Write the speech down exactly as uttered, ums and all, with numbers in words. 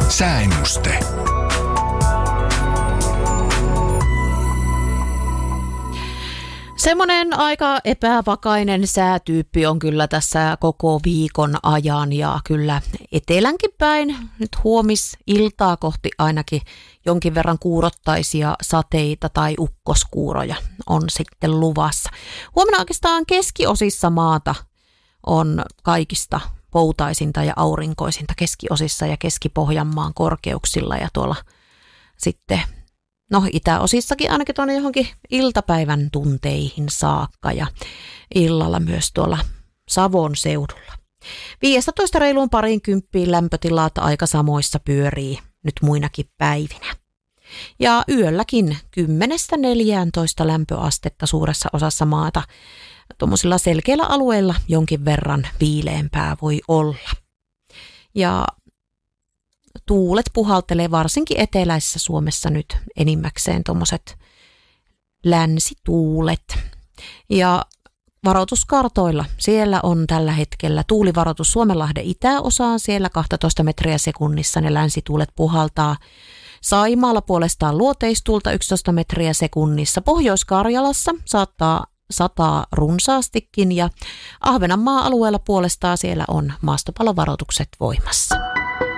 Sääennuste. Semmoinen aika epävakainen säätyyppi on kyllä tässä koko viikon ajan ja kyllä etelänkin päin nyt huomisiltaa kohti ainakin jonkin verran kuurottaisia sateita tai ukkoskuuroja on sitten luvassa. Huomenna oikeastaan keskiosissa maata on kaikista poutaisinta ja aurinkoisinta keskiosissa ja Keski-Pohjanmaan korkeuksilla ja tuolla sitten no itäosissakin ainakin tuonne johonkin iltapäivän tunteihin saakka ja illalla myös tuolla Savon seudulla. viisitoista reiluun parinkymppiin lämpötilat aika samoissa pyörii nyt muinakin päivinä. Ja yölläkin kymmenestä neljääntoista lämpöastetta suuressa osassa maata. Tuommoisilla selkeillä alueilla jonkin verran viileämpää voi olla. Ja tuulet puhaltelee varsinkin eteläisessä Suomessa nyt enimmäkseen tuommoiset länsituulet. Ja varoituskartoilla siellä on tällä hetkellä tuulivaroitus Suomenlahden itäosaan. Siellä kaksitoista metriä sekunnissa ne länsituulet puhaltaa. Saimaalla puolestaan luoteistuulta yksitoista metriä sekunnissa. Pohjois-Karjalassa saattaa sataa runsaastikin ja Ahvenanmaan alueella puolestaan siellä on maastopallovaroitukset voimassa.